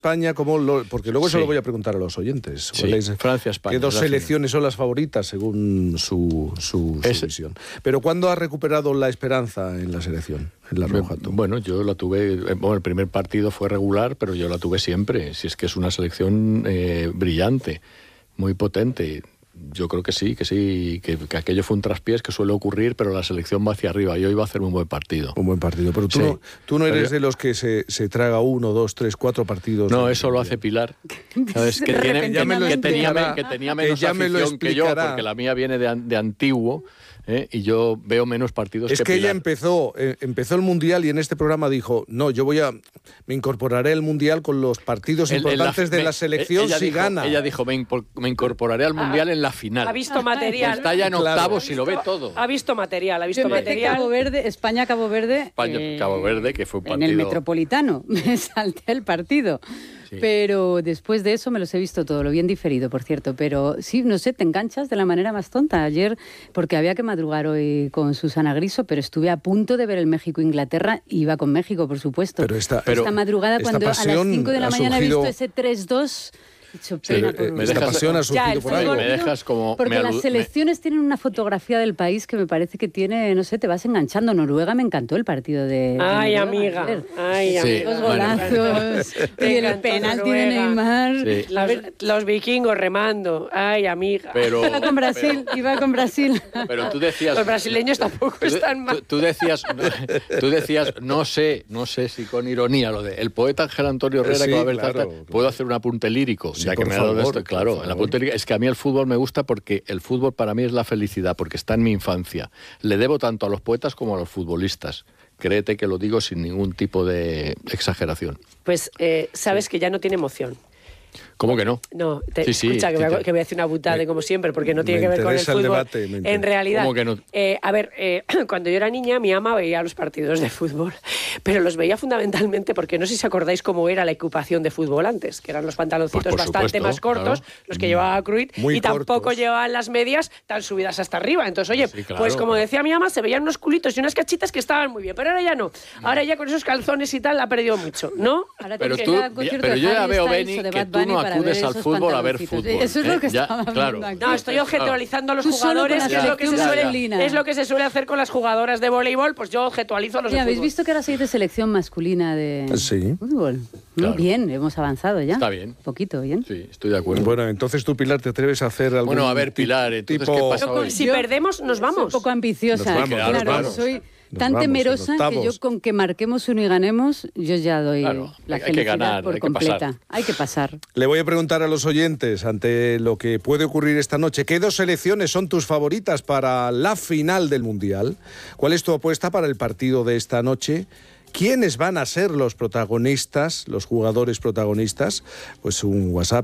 España, porque luego eso lo voy a preguntar a los oyentes. Sí, Francia-España. ¿Qué dos selecciones son las favoritas según su visión? Pero ¿cuándo ha recuperado la esperanza en la selección, en la roja? Bueno, yo la tuve, el primer partido fue regular, pero yo la tuve siempre. Si es que es una selección brillante, muy potente. Yo creo que sí, que aquello fue un traspiés que suele ocurrir, pero la selección va hacia arriba y hoy va a hacer un buen partido. Un buen partido, pero tú no eres de los que se traga 1, 2, 3, 4 partidos. No, eso lo hace Pilar. ¿Sabes? Que tenía menos afición que yo, porque la mía viene de antiguo. Y yo veo menos partidos que Pilar. Es que ella empezó el Mundial y en este programa dijo, no, me incorporaré al Mundial con los partidos importantes de la selección si gana. Ella dijo, me incorporaré al Mundial en la final. Ha visto material. Está ya en octavos y lo ve todo. Ha visto material. España-Cabo Verde. Cabo Verde, que fue un partido... En el Metropolitano, me salté el partido. Sí. Pero después de eso me los he visto todo, lo bien diferido, por cierto. Pero sí, no sé, te enganchas de la manera más tonta. Ayer, porque había que madrugar hoy con Susana Griso, pero estuve a punto de ver el México-Inglaterra, iba con México, por supuesto. Pero esta madrugada, cuando a las 5 de la mañana he visto ese 3-2... Esta pasión ha surgido por ahí. Me dejas como... Porque las selecciones tienen una fotografía del país que me parece que tiene, no sé, te vas enganchando. Noruega me encantó el partido de... Ay, Noruega, amiga. Ay, amiga. Los golazos. Y el penalti de Neymar. Sí. Los vikingos remando. Ay, amiga. Iba con Brasil. Pero tú decías... Los brasileños tampoco están mal. Tú decías, no sé si con ironía, lo de el poeta Ángel Antonio Herrera, que va a ver puedo hacer un apunte lírico. Sí, ya que me ha dado esto, claro, la puntería, es que a mí el fútbol me gusta porque el fútbol para mí es la felicidad, porque está en mi infancia. Le debo tanto a los poetas como a los futbolistas. Créete que lo digo sin ningún tipo de exageración. Pues sabes que ya no tiene emoción. ¿Cómo que no? No, escucha, que voy a hacer una butada como siempre, porque no tiene que ver con el fútbol. Debate, en realidad, ¿cómo que no? A ver, cuando yo era niña, mi ama veía los partidos de fútbol, pero los veía fundamentalmente porque no sé si acordáis cómo era la equipación de fútbol antes, que eran los pantaloncitos bastante más cortos, claro, los que llevaba Cruyff, y tampoco llevaban las medias tan subidas hasta arriba. Entonces, oye, pues como decía mi ama, se veían unos culitos y unas cachitas que estaban muy bien, pero ahora ya no. Ahora ya con esos calzones y tal ha perdido mucho, ¿no? Pero yo ya veo, Benny, que tú no acudes al fútbol a ver fútbol. Eso es lo que estaba claro. No, estoy objetualizando a los jugadores, es lo que se suele hacer con las jugadoras de voleibol, pues yo objetualizo a los de fútbol. ¿Habéis visto que ahora se dice selección masculina de fútbol? Claro. Bien, hemos avanzado ya. Está bien. Un poquito, bien. Sí, estoy de acuerdo. Bueno, entonces tú, Pilar, ¿te atreves a hacer algún Bueno, a ver, Pilar, entonces, ¿qué pasa hoy? Si perdemos, nos vamos. Soy un poco ambiciosa. Claro, soy tan temerosa que yo con que marquemos uno y ganemos, yo ya doy la felicidad por completa. Hay que pasar. Le voy a preguntar a los oyentes, ante lo que puede ocurrir esta noche, ¿qué dos selecciones son tus favoritas para la final del Mundial? ¿Cuál es tu apuesta para el partido de esta noche? ¿Quiénes van a ser los protagonistas, los jugadores protagonistas? Pues un WhatsApp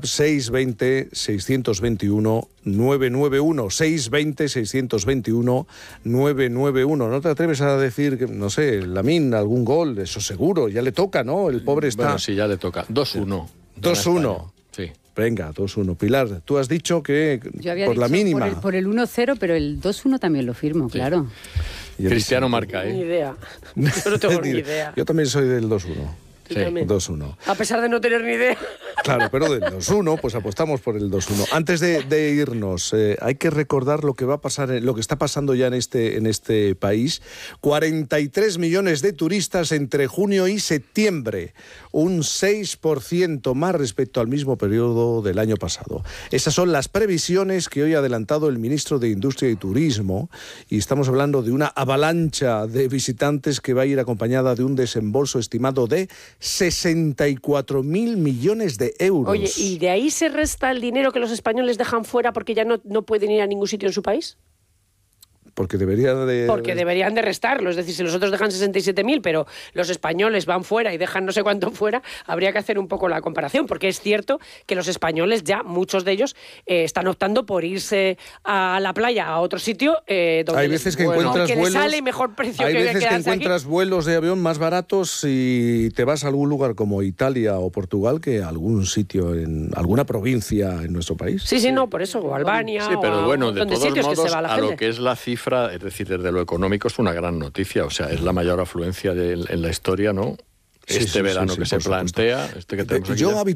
620-621-991, 620-621-991. ¿No te atreves a decir, no sé, Lamine, algún gol? Eso seguro, ya le toca, ¿no? El pobre está... Bueno, sí, ya le toca. 2-1. 2-1. Sí. Venga, 2-1. Pilar, tú has dicho que por la mínima. Por el 1-0, pero el 2-1 también lo firmo, claro. Cristiano marca, Ni idea. Yo no tengo ni idea. Yo también soy del 2-1. Sí. 2-1. A pesar de no tener ni idea. Claro, pero del 2-1, pues apostamos por el 2-1. Antes de irnos, hay que recordar lo que va a pasar, lo que está pasando ya en este país. 43 millones de turistas entre junio y septiembre, un 6% más respecto al mismo periodo del año pasado. Esas son las previsiones que hoy ha adelantado el ministro de Industria y Turismo, y estamos hablando de una avalancha de visitantes que va a ir acompañada de un desembolso estimado de 64.000 millones de euros. Oye, ¿y de ahí se resta el dinero que los españoles dejan fuera porque ya no pueden ir a ningún sitio en su país? Porque deberían de restarlo. Es decir, si los otros dejan 67.000, pero los españoles van fuera y dejan no sé cuánto fuera, habría que hacer un poco la comparación, porque es cierto que los españoles ya, muchos de ellos, están optando por irse a la playa, a otro sitio, donde hay veces que encuentras vuelos, les sale mejor precio hay que veces que encuentras aquí. Vuelos de avión más baratos y te vas a algún lugar como Italia o Portugal que a algún sitio, en alguna provincia en nuestro país. Sí, no, por eso, o Albania, sí, pero bueno, de todos modos, a lo que es la cifra, es decir, desde lo económico es una gran noticia, o sea, es la mayor afluencia en la historia, ¿no? Este verano que se plantea, que tenemos aquí.